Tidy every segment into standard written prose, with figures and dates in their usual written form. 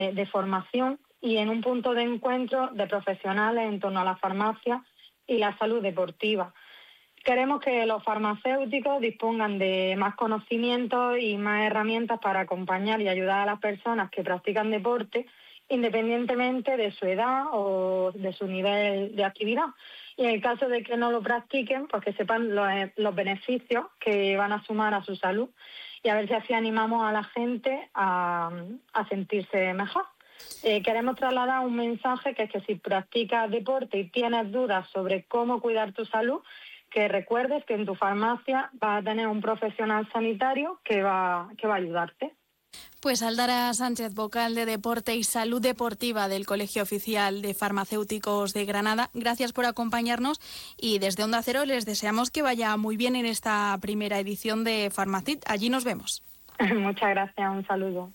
de formación y en un punto de encuentro de profesionales en torno a la farmacia y la salud deportiva. Queremos que los farmacéuticos dispongan de más conocimientos y más herramientas para acompañar y ayudar a las personas que practican deporte, independientemente de su edad o de su nivel de actividad. Y en el caso de que no lo practiquen, pues que sepan los beneficios que van a sumar a su salud y a ver si así animamos a la gente a sentirse mejor. Queremos trasladar un mensaje que es que si practicas deporte y tienes dudas sobre cómo cuidar tu salud, que recuerdes que en tu farmacia vas a tener un profesional sanitario que va a ayudarte. Pues Aldara Sánchez, vocal de Deporte y Salud Deportiva del Colegio Oficial de Farmacéuticos de Granada, gracias por acompañarnos y desde Onda Cero les deseamos que vaya muy bien en esta primera edición de Farmacit. Allí nos vemos. Muchas gracias, un saludo.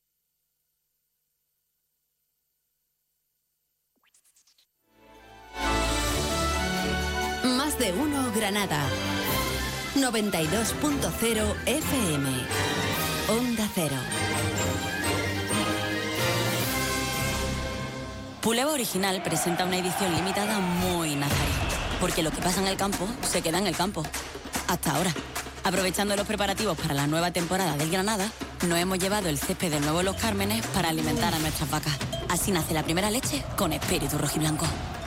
Más de uno Granada. 92.0 FM. Onda Cero. Puleva Original presenta una edición limitada muy nazarí, porque lo que pasa en el campo se queda en el campo. Hasta ahora. Aprovechando los preparativos para la nueva temporada del Granada, nos hemos llevado el césped de nuevo Los Cármenes para alimentar a nuestras vacas. Así nace la primera leche con espíritu rojiblanco.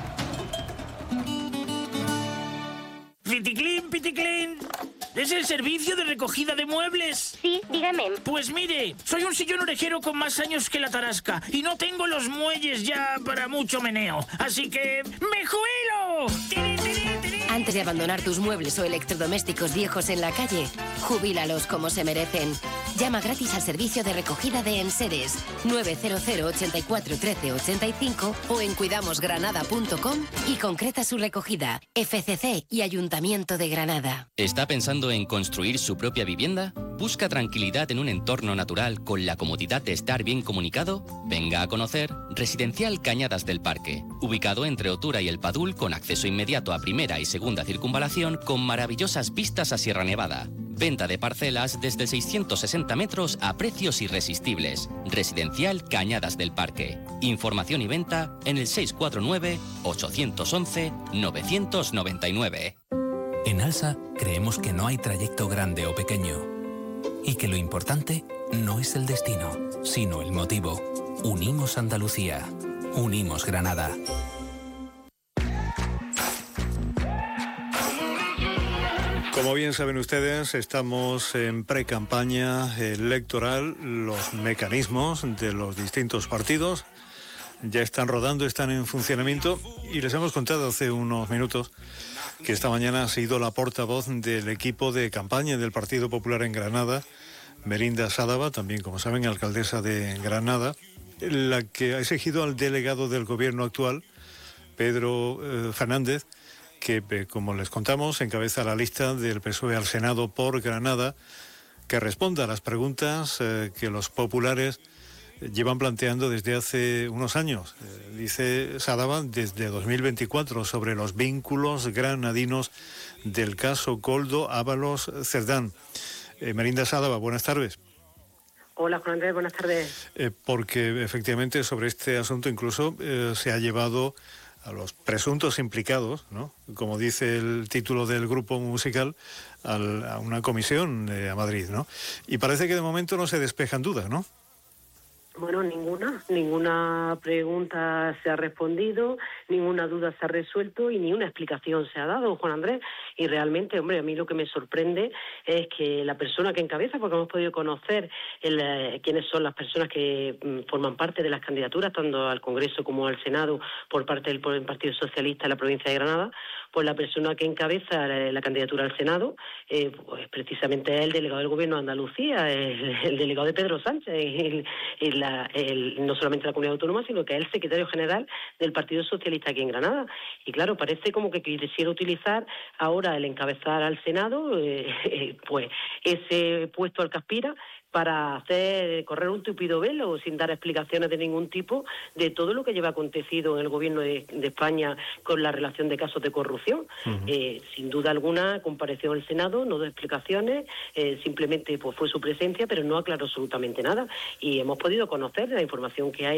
Piticlin, Piticlin. ¿Es el servicio de recogida de muebles? Sí, dígame. Pues mire, soy un sillón orejero con más años que la tarasca y no tengo los muelles ya para mucho meneo. Así que ¡me jubilo! ¡Tiri, tiri, tiri! Antes de abandonar tus muebles o electrodomésticos viejos en la calle, jubílalos como se merecen. Llama gratis al servicio de recogida de enseres 900 84 13 85 o en cuidamosgranada.com y concreta su recogida. FCC y Ayuntamiento de Granada. ¿Está pensando en construir su propia vivienda? ¿Busca tranquilidad en un entorno natural con la comodidad de estar bien comunicado? Venga a conocer Residencial Cañadas del Parque, ubicado entre Otura y El Padul con acceso inmediato a primera y segunda circunvalación con maravillosas vistas a Sierra Nevada. Venta de parcelas desde 660 metros a precios irresistibles. Residencial Cañadas del Parque. Información y venta en el 649-811-999. En ALSA creemos que no hay trayecto grande o pequeño y que lo importante no es el destino, sino el motivo. Unimos Andalucía. Unimos Granada. Como bien saben ustedes, estamos en pre-campaña electoral. Los mecanismos de los distintos partidos ya están rodando, están en funcionamiento y les hemos contado hace unos minutos que esta mañana ha sido la portavoz del equipo de campaña del Partido Popular en Granada, Merinda Sádava, también, como saben, alcaldesa de Granada, la que ha exigido al delegado del gobierno actual, Pedro Fernández, que, como les contamos, encabeza la lista del PSOE al Senado por Granada, que responda a las preguntas que los populares llevan planteando desde hace unos años. Dice Sádava, desde 2024, sobre los vínculos granadinos del caso Koldo Ábalos Cerdán. Merinda Sádava, buenas tardes. Hola, Juan Andrés, buenas tardes. Porque efectivamente sobre este asunto incluso se ha llevado a los presuntos implicados, ¿no?, como dice el título del grupo musical, a una comisión a Madrid, ¿no? Y parece que de momento no se despejan dudas, ¿no? Bueno, ninguna pregunta se ha respondido, ninguna duda se ha resuelto y ni una explicación se ha dado, Juan Andrés. Y realmente, hombre, a mí lo que me sorprende es que la persona que encabeza, porque hemos podido conocer quiénes son las personas que forman parte de las candidaturas, tanto al Congreso como al Senado, por parte del Partido Socialista en la provincia de Granada, pues la persona que encabeza la candidatura al Senado, pues precisamente es el delegado del Gobierno de Andalucía, el delegado de Pedro Sánchez, no solamente la comunidad autónoma, sino que es el secretario general del Partido Socialista aquí en Granada. Y claro, parece como que quisiera utilizar ahora el encabezar al Senado, pues ese puesto al que aspira, para correr un tupido velo sin dar explicaciones de ningún tipo de todo lo que lleva acontecido en el gobierno de España con la relación de casos de corrupción. Sin duda alguna compareció en el Senado, no dio explicaciones, simplemente pues fue su presencia, pero no aclaró absolutamente nada. Y hemos podido conocer la información que hay